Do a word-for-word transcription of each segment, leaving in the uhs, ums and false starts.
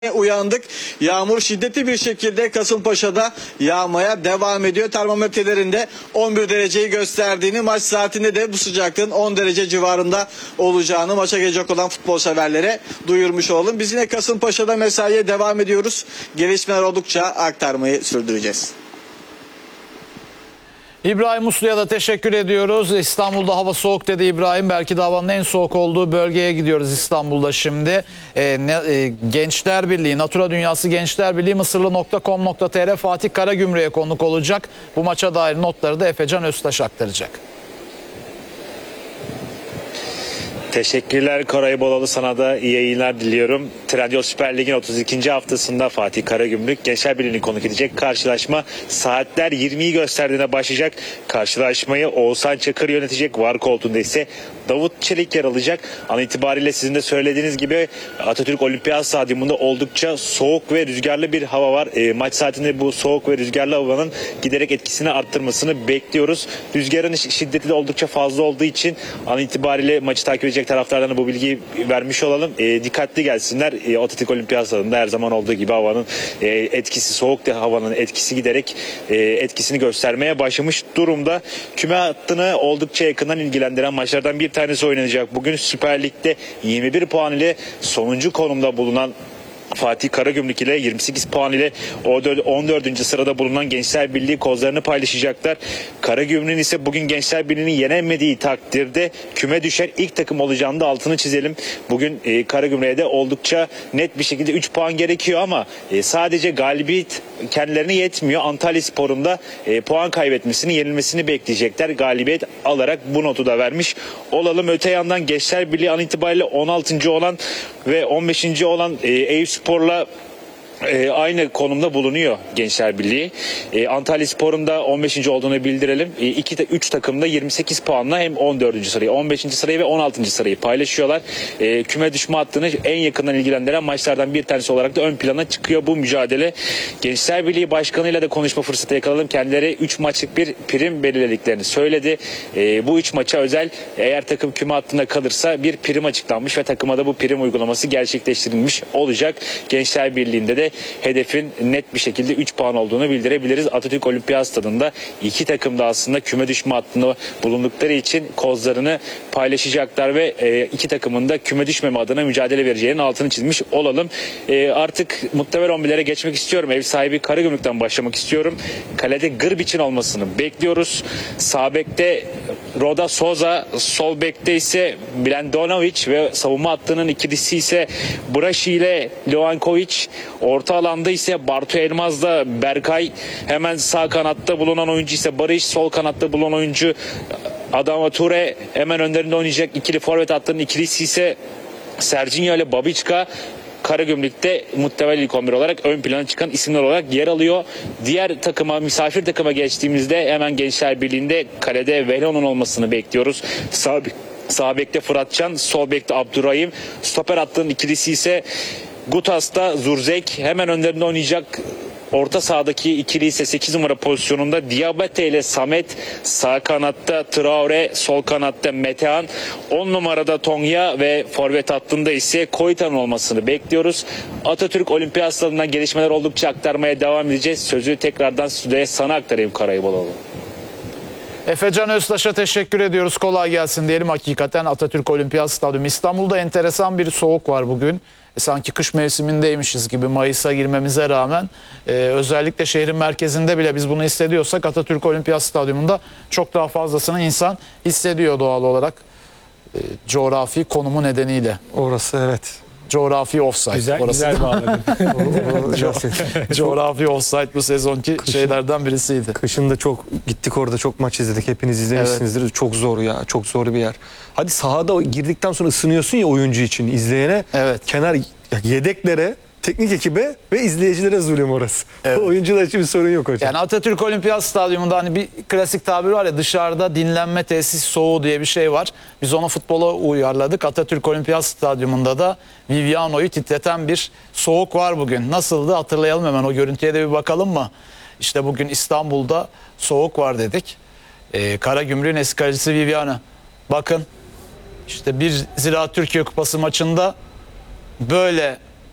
Uyandık. Yağmur şiddetli bir şekilde Kasımpaşa'da yağmaya devam ediyor. Termometrelerinde on bir dereceyi gösterdiğini, maç saatinde de bu sıcaklığın on derece civarında olacağını maça gelecek olan futbol severlere duyurmuş olalım. Biz yine Kasımpaşa'da mesaiye devam ediyoruz. Gelişmeler oldukça aktarmayı sürdüreceğiz. İbrahim Uslu'ya da teşekkür ediyoruz. İstanbul'da hava soğuk dedi İbrahim. Belki de havanın en soğuk olduğu bölgeye gidiyoruz İstanbul'da şimdi. E, ne, e, Gençler Birliği, Natura Dünyası Gençler Birliği Mısırlı nokta com nokta tr Fatih Karagümrük'e konuk olacak. Bu maça dair notları da Efecan Öztaş aktaracak. Teşekkürler Koray Bolalı, sana da iyi yayınlar diliyorum. Trendyol Süper Lig'in otuz ikinci haftasında Fatih Karagümrük Gençler Birliği'ni konuk edecek. Karşılaşma saatler yirmiyi gösterdiğine başlayacak. Karşılaşmayı Oğuzhan Çakır yönetecek. Var koltuğunda ise Davut Çelik yer alacak. An itibariyle sizin de söylediğiniz gibi Atatürk Olimpiyat Stadyumunda oldukça soğuk ve rüzgarlı bir hava var. E, maç saatinde bu soğuk ve rüzgarlı havanın giderek etkisini arttırmasını bekliyoruz. Rüzgarın şiddeti de oldukça fazla olduğu için an itibariyle maçı takip edecek taraftarlarına bu bilgiyi vermiş olalım. E, dikkatli gelsinler. E, Atatürk Olimpiyat Stadyumunda her zaman olduğu gibi havanın e, etkisi, soğuk de havanın etkisi giderek e, etkisini göstermeye başlamış durumda. Küme hattını oldukça yakından ilgilendiren maçlardan bir tanesi oynanacak. Bugün Süper Lig'de yirmi bir puan ile sonuncu konumda bulunan Fatih Karagümrük ile yirmi sekiz puan ile on dördüncü sırada bulunan Gençler Birliği kozlarını paylaşacaklar. Karagümrük'ün ise bugün Gençler Birliği'nin yenemediği takdirde küme düşer ilk takım olacağını da altını çizelim. Bugün e, Karagümrük'e de oldukça net bir şekilde üç puan gerekiyor ama e, sadece galibiyet kendilerine yetmiyor. Antalyaspor'un da e, puan kaybetmesini, yenilmesini bekleyecekler. Galibiyet alarak bu notu da vermiş olalım. Öte yandan Gençler Birliği an itibariyle on altıncı olan ve on beşinci olan e, Eyüpspor'la E, aynı konumda bulunuyor Gençler Birliği. E, Antalyaspor'un da on beşinci olduğunu bildirelim. E, iki üç takım da yirmi sekiz puanla hem on dördüncü sırayı, on beşinci sırayı ve on altıncı sırayı paylaşıyorlar. E, küme düşme hattını en yakından ilgilendiren maçlardan bir tanesi olarak da ön plana çıkıyor bu mücadele. Gençler Birliği Başkanı'yla da konuşma fırsatı yakaladım. Kendileri üç maçlık bir prim belirlediklerini söyledi. E, bu üç maça özel eğer takım küme hattında kalırsa bir prim açıklanmış ve takıma da bu prim uygulaması gerçekleştirilmiş olacak. Gençler Birliği'nde de hedefin net bir şekilde üç puan olduğunu bildirebiliriz. Atatürk Olimpiyat Stadı'nda iki takım da aslında küme düşme hattında bulundukları için kozlarını paylaşacaklar ve e, iki takımın da küme düşmeme adına mücadele vereceğinin altını çizmiş olalım. E, artık muhtemel on birlere geçmek istiyorum. Ev sahibi Karagümrük'ten başlamak istiyorum. Kalede Grbic'in olmasını bekliyoruz. Sağ bekte Roda Souza, sol bekte ise Blandonovic ve savunma hattının ikilisi ise Brashi ile Levankovic. Orta alanda ise Bartu Elmaz'da Berkay, hemen sağ kanatta bulunan oyuncu ise Barış, sol kanatta bulunan oyuncu Adama Ture, hemen önlerinde oynayacak ikili forvet hattının ikilisi ise Serginho ile Babička. Karagümrük'te muhtemel ilk on bir olarak ön plana çıkan isimler olarak yer alıyor. Diğer takıma, misafir takıma geçtiğimizde hemen Gençler Birliği'nde kalede Velho'nun olmasını bekliyoruz. Sağ, sağ bekte Fıratcan, sol bekte Abdurrahim, stoper hattının ikilisi ise Gutas'ta Zurzek, hemen önlerinde oynayacak orta sahadaki ikili ise sekiz numara pozisyonunda Diabate ile Samet, sağ kanatta Traore, sol kanatta Metehan, on numarada Tonya ve forvet hattında ise Koytan'ın olmasını bekliyoruz. Atatürk Olimpiyat Stadı'ndan gelişmeler oldukça aktarmaya devam edeceğiz. Sözü tekrardan stüdyoya sana aktarayım Karayiboloğlu. Efecan Öztaş'a teşekkür ediyoruz. Kolay gelsin diyelim. Hakikaten Atatürk Olimpiyat Stadyumu. İstanbul'da enteresan bir soğuk var bugün. E, sanki kış mevsimindeymişiz gibi Mayıs'a girmemize rağmen e, özellikle şehrin merkezinde bile biz bunu hissediyorsak Atatürk Olimpiyat Stadyumunda çok daha fazlasını insan hissediyor doğal olarak. E, coğrafi konumu nedeniyle. Orası evet. Coğrafi offside. Güzel, orası güzel bağladın. Co- coğrafi offside bu sezonki Kışın, şeylerden birisiydi. Kışında çok gittik, orada çok maç izledik. Hepiniz izlemişsinizdir. Evet. Çok zor ya. Çok zor bir yer. Hadi sahada girdikten sonra ısınıyorsun ya oyuncu için, izleyene. Evet. Kenar yedeklere, teknik ekibe ve izleyicilere zulüm orası. Evet. Oyuncular için bir sorun yok hocam. Yani Atatürk Olimpiyat Stadyumunda hani bir klasik tabir var ya, dışarıda dinlenme tesis soğuğu diye bir şey var. Biz onu futbola uyarladık. Atatürk Olimpiyat Stadyumunda da Viviano'yu titreten bir soğuk var bugün. Nasıldı hatırlayalım hemen, o görüntüye de bir bakalım mı? İşte bugün İstanbul'da soğuk var dedik. Ee, Karagümrük'ün eski kalecisi Viviano. Bakın işte bir Ziraat Türkiye Kupası maçında böyle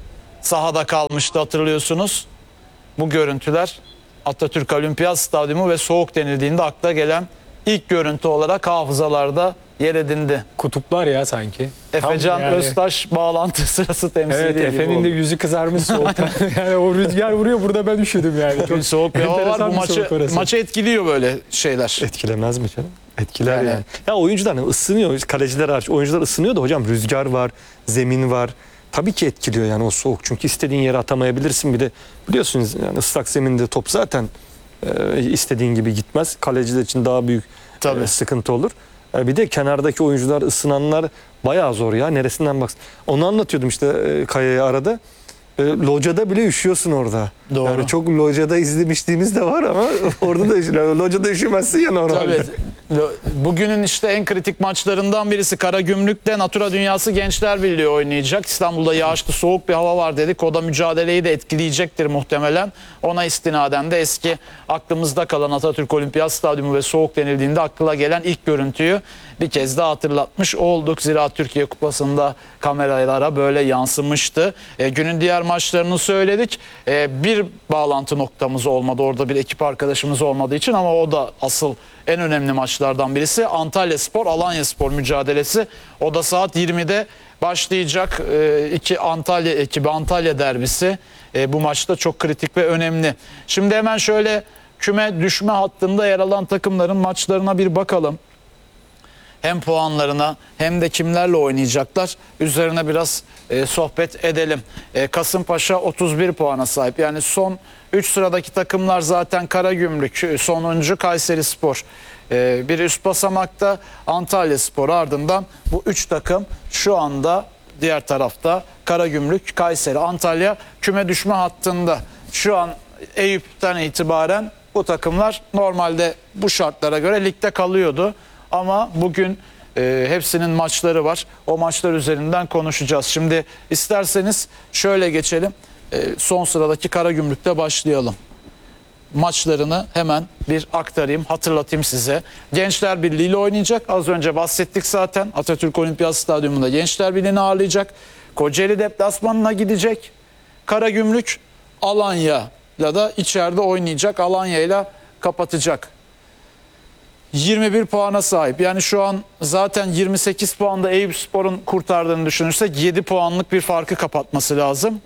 sahada kalmıştı, hatırlıyorsunuz. Bu görüntüler Atatürk Olimpiyat Stadyumu ve soğuk denildiğinde akla gelen ilk görüntü olarak hafızalarda yer edindi. Kutuplar ya sanki. Efecan Tam yani- Öztaş bağlantı sırası temsili Evet, gibi Efe'nin de oldu. yüzü kızarmış soğuktan. Yani o rüzgar vuruyor, burada ben üşüdüm yani. Çok soğuk bir hava var. enteresan Bu bir maçı, soğuk orası. maçı etkiliyor böyle şeyler. Etkilemez mi canım? Etkiler yani. Yani. Ya oyuncular hani ısınıyor. Kaleciler hariç. Oyuncular ısınıyor da hocam rüzgar var, zemin var. Tabii ki etkiliyor yani o soğuk. Çünkü istediğin yere atamayabilirsin. Bir de biliyorsunuz yani ıslak zeminde top zaten e, istediğin gibi gitmez. Kaleciler için daha büyük Tabii. e, sıkıntı olur. E, bir de kenardaki oyuncular, ısınanlar bayağı zor ya. Neresinden baksın. Onu anlatıyordum işte e, Kaya'ya arada. E, locada bile üşüyorsun orada. Doğru. Yani çok locada izlemişliğimiz de var ama orada da üşüyorsun. Locada üşümezsin ya normalde. Tabii. Bugünün işte en kritik maçlarından birisi Karagümrük'te Natura Dünyası Gençler Birliği oynayacak. İstanbul'da yağışlı soğuk bir hava var dedik. O da mücadeleyi de etkileyecektir muhtemelen. Ona istinaden de eski aklımızda kalan Atatürk Olimpiyat Stadyumu ve soğuk denildiğinde akla gelen ilk görüntüyü bir kez daha hatırlatmış olduk. Zira Türkiye Kupası'nda kameralara böyle yansımıştı. E, günün diğer maçlarını söyledik. E, bir bağlantı noktamız olmadı. Orada bir ekip arkadaşımız olmadığı için ama o da asıl en önemli maçlardan birisi. Antalyaspor Alanyaspor mücadelesi. O da saat yirmide başlayacak. E, iki Antalya ekibi, Antalya derbisi. E, bu maçta çok kritik ve önemli. Şimdi hemen şöyle küme düşme hattında yer alan takımların maçlarına bir bakalım. Hem puanlarına hem de kimlerle oynayacaklar üzerine biraz e, sohbet edelim. E, Kasımpaşa otuz bir puana sahip. Yani son üç sıradaki takımlar zaten Karagümrük, sonuncu Kayserispor. E, bir üst basamakta Antalyaspor, ardından bu üç takım şu anda diğer tarafta Karagümrük, Kayseri, Antalya küme düşme hattında. Şu an Eyüp'ten itibaren bu takımlar normalde bu şartlara göre ligde kalıyordu. Ama bugün e, hepsinin maçları var. O maçlar üzerinden konuşacağız. Şimdi isterseniz şöyle geçelim. E, son sıradaki Karagümrük'te başlayalım. Maçlarını hemen bir aktarayım, hatırlatayım size. Gençler Birliği ile oynayacak. Az önce bahsettik zaten. Atatürk Olimpiyat Stadyumu'nda Gençler Birliği'ni ağırlayacak. Kocaeli deplasmanına gidecek. Karagümrük Alanya'yla da içeride oynayacak. Alanya'yla kapatacak. yirmi bir puana sahip. Yani şu an zaten yirmi sekiz puanda Eyüpspor'un kurtardığını düşünürsek yedi puanlık bir farkı kapatması lazım.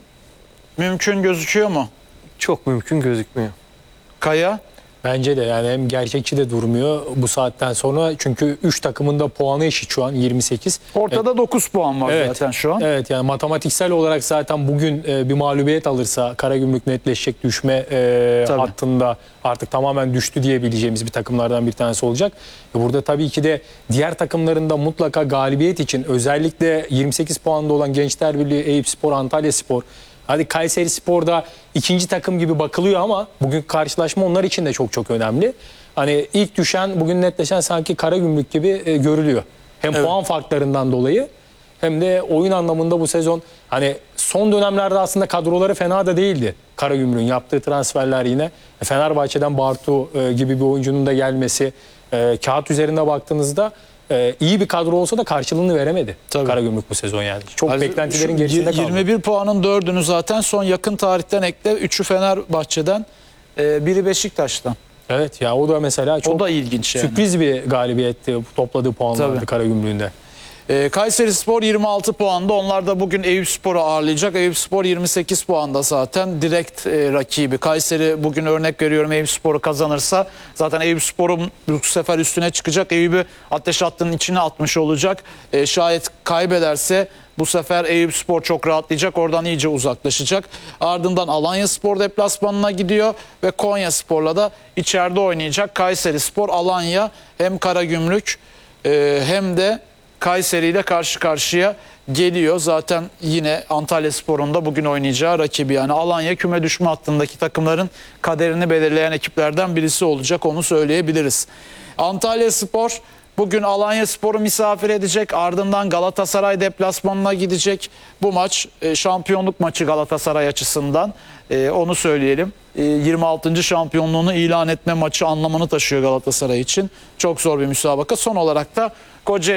Mümkün gözüküyor mu? Çok mümkün gözükmüyor. Kaya? Bence de yani hem gerçekçi de durmuyor bu saatten sonra. Çünkü üç takımın da puanı eşit şu an yirmi sekiz. Ortada dokuz puan var Evet. zaten şu an. Evet, yani matematiksel olarak zaten bugün e, bir mağlubiyet alırsa Karagümrük netleşecek, düşme e, Tabii. hattında artık tamamen düştü diyebileceğimiz bir takımlardan bir tanesi olacak. E, burada tabii ki de diğer takımların da mutlaka galibiyet için, özellikle yirmi sekiz puanda olan Gençler Birliği, Eyüpspor, Antalyaspor, hadi Kayserispor'da ikinci takım gibi bakılıyor ama bugün karşılaşma onlar için de çok çok önemli. Hani ilk düşen, bugün netleşen sanki Karagümrük gibi e, görülüyor. Hem Evet. puan farklarından dolayı hem de oyun anlamında bu sezon hani son dönemlerde aslında kadroları fena da değildi. Karagümrük'ün yaptığı transferler yine. Fenerbahçe'den Bartu e, gibi bir oyuncunun da gelmesi, e, kağıt üzerinde baktığınızda e, iyi bir kadro olsa da karşılığını veremedi. Tabii. Karagümrük bu sezon yani. Çok Yani beklentilerin şu gerisinde kaldı. yirmi bir puanın dördünü zaten son yakın tarihten ekle. üçü Fenerbahçe'den, e, biri Beşiktaş'tan. Evet ya, o da mesela çok O da ilginç yani. sürpriz bir galibiyetti topladığı puanlardı Tabii. Karagümrük'ün de. E, Kayserispor yirmi altı puanda. Onlar da bugün Eyüpspor'u ağırlayacak. Eyüpspor yirmi sekiz puanda zaten. Direkt e, rakibi. Kayseri bugün örnek veriyorum Eyüpspor'u kazanırsa zaten Eyüpspor'un bu sefer üstüne çıkacak. Eyüp'ü ateş hattının içine atmış olacak. E, şayet kaybederse bu sefer Eyüpspor çok rahatlayacak. Oradan iyice uzaklaşacak. Ardından Alanyaspor deplasmanına gidiyor ve Konyaspor'la da içeride oynayacak. Kayserispor, Alanya hem Karagümrük e, hem de Kayseri ile karşı karşıya geliyor. Zaten yine Antalyaspor'un da bugün oynayacağı rakibi. Yani Alanya küme düşme hattındaki takımların kaderini belirleyen ekiplerden birisi olacak. Onu söyleyebiliriz. Antalyaspor bugün Alanyaspor'u misafir edecek. Ardından Galatasaray deplasmanına gidecek. Bu maç e, şampiyonluk maçı Galatasaray açısından. E, onu söyleyelim. E, yirmi altıncı şampiyonluğunu ilan etme maçı anlamını taşıyor Galatasaray için. Çok zor bir müsabaka. Son olarak da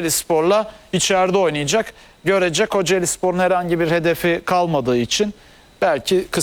Kocaelispor'la içeride oynayacak. Görecek, Kocaelispor'un herhangi bir hedefi kalmadığı için belki